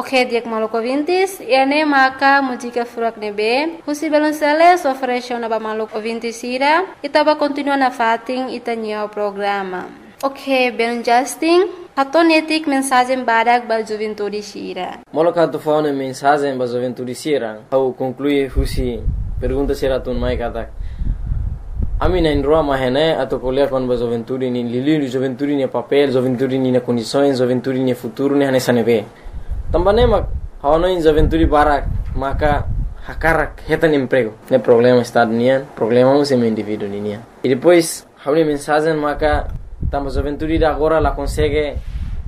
Ok, diak maluco ouvintes, ene maka música furak nebe, husi belonceles ofereceu na ba maluco ouvintes ira, itaba continua na fating itanya o programa. Ok, ben Justin, hatonetik mensagem badak ba juventude sira. Moloka tu faune mensagem ba juventude sira, au conclui husi pergunta sira tun mai katak. Ami na indroa mahene atau kuliah kon ba juventude ni lili juventude ni papel, juventude ni na condições, juventude ni futuro ni hanesane be. Também mak hawano in juventude barak maka hakarak hetan emprego. Ne problema estado nian, problema um sem indivíduo nian. E depois hawni mensagem maka tamba juventude da agora la consegue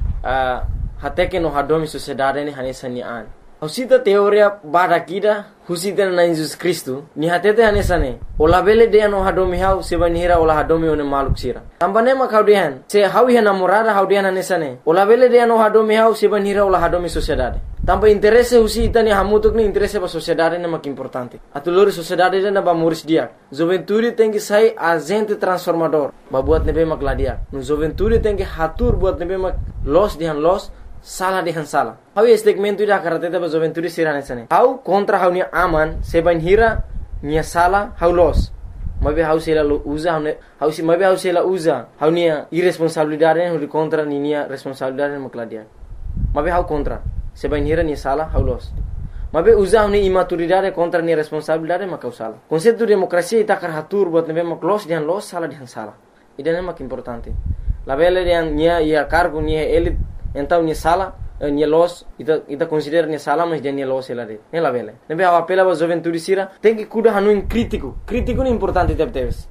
até que no hadomi sociedade ni hanesane an. Husita teoria barakida husita na Jesus Cristo ni hatete hanesane. Ola bele de no hadomi hau sebanira ola hadomi one maluk sira. Tambane mak haudian se hawi hana morada haudian hanesane. Ola bele de no hadomi hau sebanira ola hadomi sociedade. Tamba interesse husita ni hamutuk ni interesse ba sociedade ne mak importante. Atulori sociedade na ba muris dia. Juventude tem que sai agente transformador. Ba buat nebe mak ladia. No juventude tem que hatur buat nebe mak los dihan los salah dihan salah. Hau segmento ida karateta ba juventude sirane sane. Hau kontra hau ni aman seban hira nia salah hau los. Mabe hau sela usa hau si mabe hau sela usa hau nia irresponsabilidade hau contra ni nia responsabilidade makladia. Mabe hau contra seban hira nia salah hau los. Mabe usa hau ni imaturidade contra nia responsabilidade makau salah. Konsepto demokrasia ita karatur buat nebe mak los dihan los salah dihan salah. Idane mak importante. La bele dihan nia ia cargo nia elit então nia sala nia los ita considera nia sala mas dia nia los ela de ela vele nebe a apela ba juventude sira tem que cuidar hanu in crítico é importante teves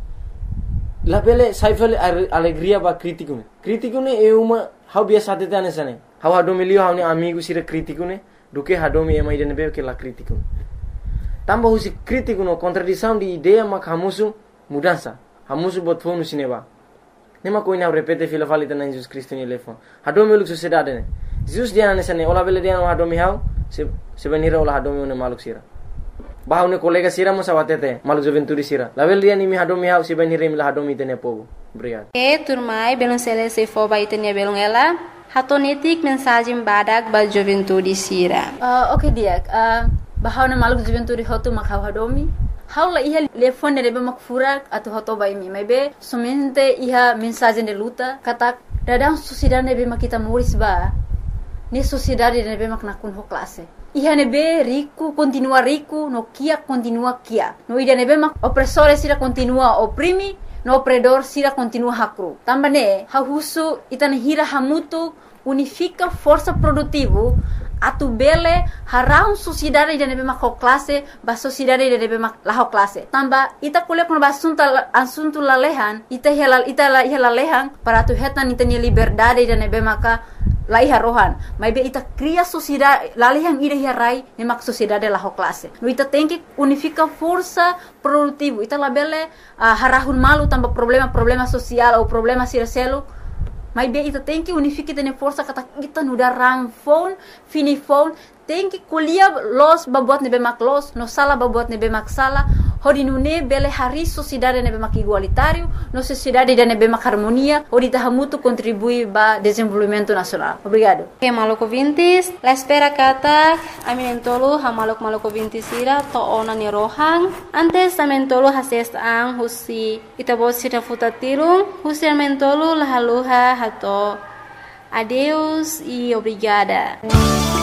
la vele saifel alegria ba crítico ne é uma how biasa tete anesane how hadomilio how ni amigo sira crítico ne do que hadomi ema ide nebe que la crítico tamba husi crítico no contradição de ideia mak hamusu mudança hamusu bot fonu sineba. Nema ko ina repete fila falita na Jesus Cristo ni lefon. Hadomi uluk sociedade ne. Jesus dia na sane ola bele dia no hadomi hau se benira ola hadomi ne maluk sira. Bahau ne kolega sira mo sawatete maluk juventude sira. La bele dia ni mi hadomi hau se benira mi la hadomi tene povo. Obrigado. Turmai belum sele se fo ba itenia belum ela. Hatonetik mensagem badak ba juventude sira. Okay dia. Bahau ne maluk juventude hotu makau hadomi. Haula iha telefone rebe makfurak atau hoto baimi mebe somente iha mensagem de luta kata dadang sociedade nebe makita muris ba ni sociedade nebe mak nakun ho classe iha nebe rico continua rico no kia continua kia no ida nebe mak opressore sira continua oprimi no opredor sira continua hakru tambane ha husu itana hira hamutu unifica força produtivo atu bele harau sociedade de nebe mak classe ba sociedade de nebe mak la classe tamba ita kuliah kun ba asunto lalehan ita hela lehan para tu hetan ita ni liberdade de nebe maka laiha rohan maybe ita cria sociedade lalehan ida hirai ne mak sociedade la classe no ita tem que unifica força produtivo ita la bele harahun malu tamba problema social ou problema sircelo. Mas bem, ita tem que unificar tene força kata kita nuda rang phone, fini phone, tem que kuliah los babuat nebe mak los, no sala babuat nebe mak sala, hodi nune bele hari sociedade nebe mak igualitário, no sociedade de nebe mak harmonia, hodi tahamutu contribui ba desenvolvimento nacional. Obrigado. Okay, maluco vintis, la espera kata, aminentolo ha maluco vintis ira to ona ni rohang, antes amentolo hases ang husi itabot sira futatirung, husi amentolo lahaluha hato. Adeus e obrigada.